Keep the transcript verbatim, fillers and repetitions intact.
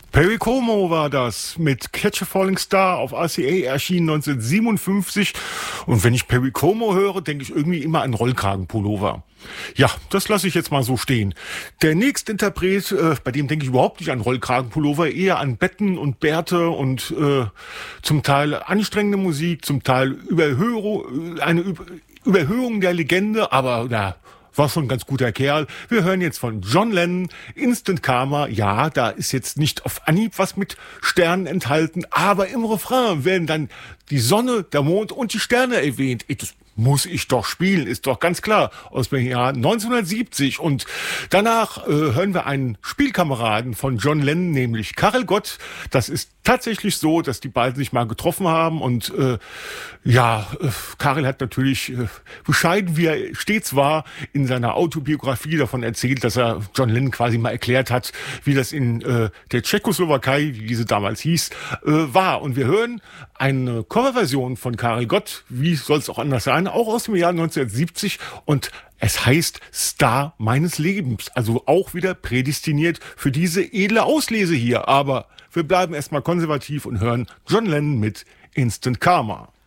Perry Como war das mit Catch a Falling Star auf R C A, erschienen neunzehnhundertsiebenundfünfzig. Und wenn ich Perry Como höre, denke ich irgendwie immer an Rollkragenpullover. Ja, das lasse ich jetzt mal so stehen. Der nächste Interpret, äh, bei dem denke ich überhaupt nicht an Rollkragenpullover, eher an Betten und Bärte und äh, zum Teil anstrengende Musik, zum Teil Überhöhung, eine Über- Überhöhung der Legende, aber na, war schon ein ganz guter Kerl. Wir hören jetzt von John Lennon, Instant Karma. Ja, da ist jetzt nicht auf Anhieb was mit Sternen enthalten, aber im Refrain werden dann die Sonne, der Mond und die Sterne erwähnt. Das muss ich doch spielen, ist doch ganz klar, aus dem Jahr neunzehnhundertsiebzig. Und danach äh, hören wir einen Spielkameraden von John Lennon, nämlich Karel Gott. Das ist tatsächlich so, dass die beiden sich mal getroffen haben. Und äh, ja, äh, Karel hat natürlich, äh, bescheiden wie er stets war, in seiner Autobiografie davon erzählt, dass er John Lennon quasi mal erklärt hat, wie das in äh, der Tschechoslowakei, wie diese damals hieß, äh, war. Und wir hören eine Coverversion von Karel Gott, wie soll es auch anders sein, auch aus dem Jahr neunzehnhundertsiebzig, und es heißt Star meines Lebens, also auch wieder prädestiniert für diese edle Auslese hier. Aber wir bleiben erstmal konservativ und hören John Lennon mit Instant Karma.